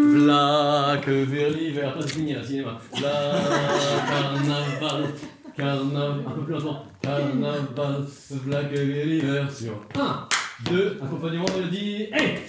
V'là que vers l'hiver, pas de finir, cinéma. V'là carnaval, carnaval, un peu plus lentement. Carnaval, v'là que vers l'hiver sur 1, 2, accompagnement mélodie, et